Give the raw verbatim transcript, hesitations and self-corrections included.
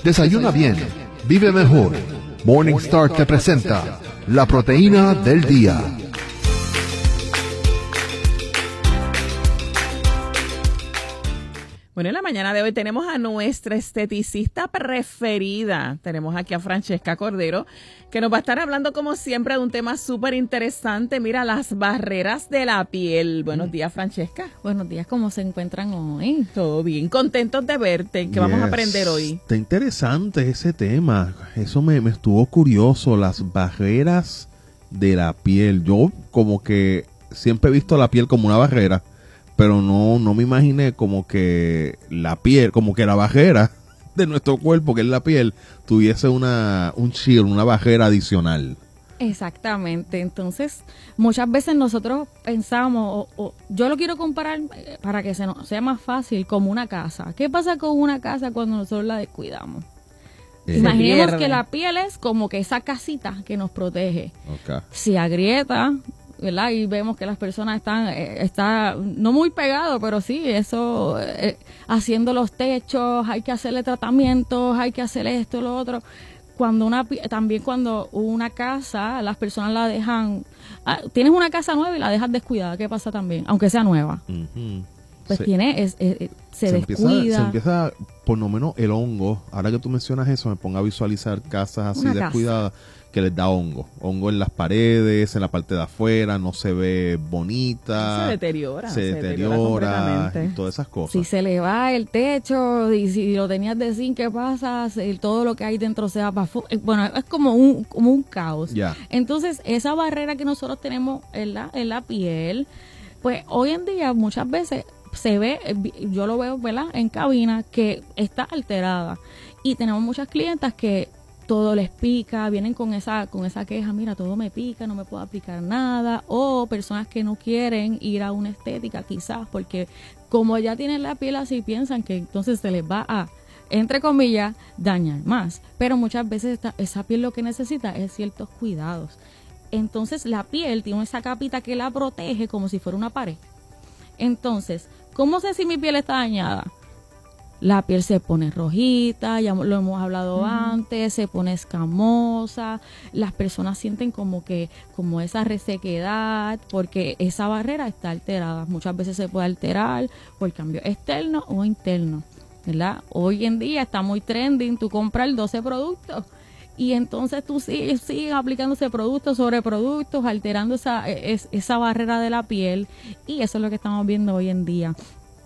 Desayuna bien, vive mejor. Morningstar te presenta la proteína del día. Bueno, en la mañana de hoy tenemos a nuestra esteticista preferida. Tenemos aquí a Francesca Cordero, que nos va a estar hablando, como siempre, de un tema súper interesante. Mira, las barreras de la piel. Buenos días, Francesca. Buenos días, ¿cómo se encuentran hoy? Todo bien, contentos de verte. ¿Qué yes. vamos a aprender hoy? Está interesante ese tema. Eso me, me estuvo curioso, las barreras de la piel. Yo como que siempre he visto la piel como una barrera, pero no, no me imaginé como que la piel, como que la barrera de nuestro cuerpo, que es la piel, tuviese una un shield, una barrera adicional. Exactamente. Entonces, muchas veces nosotros pensamos, o, o, yo lo quiero comparar para que se nos sea más fácil, como una casa. ¿Qué pasa con una casa cuando nosotros la descuidamos? Eh, Imaginemos que la piel es como que esa casita que nos protege. Okay. Si agrieta, ¿verdad? Y vemos que las personas están, eh, está no muy pegados, pero sí, eso, eh, haciendo los techos, hay que hacerle tratamientos, hay que hacer esto, lo otro. Cuando una, también cuando una casa, las personas la dejan, ah, tienes una casa nueva y la dejas descuidada, ¿qué pasa también? Aunque sea nueva. Uh-huh. Pues sí. tiene, es, es, se, se descuida. Empieza, se empieza, por lo menos el hongo, ahora que tú mencionas eso, me pongo a visualizar casas así una descuidadas. Casa. Que les da hongo, hongo en las paredes, en la parte de afuera, no se ve bonita, se deteriora, se, se deteriora, deteriora y todas esas cosas. Si se le va el techo y si lo tenías de zinc, ¿qué pasa? Si todo lo que hay dentro se va para afuera. Bueno, es como un como un caos. Yeah. Entonces, esa barrera que nosotros tenemos en la en la piel, pues hoy en día muchas veces se ve, yo lo veo, ¿verdad? En cabina que está alterada y tenemos muchas clientas que todo les pica, vienen con esa con esa queja, mira, todo me pica, no me puedo aplicar nada, o personas que no quieren ir a una estética quizás porque como ya tienen la piel así, piensan que entonces se les va a, entre comillas, dañar más, pero muchas veces esta, esa piel lo que necesita es ciertos cuidados. Entonces la piel tiene esa capita que la protege como si fuera una pared. Entonces, ¿cómo sé si mi piel está dañada? La piel se pone rojita, ya lo hemos hablado uh-huh. antes, se pone escamosa, las personas sienten como que, como esa resequedad, porque esa barrera está alterada. Muchas veces se puede alterar por cambio externo o interno, ¿verdad? Hoy en día está muy trending, tú compras doce productos y entonces tú sigues, sigues aplicándose productos sobre productos, alterando esa, es, esa barrera de la piel, y eso es lo que estamos viendo hoy en día.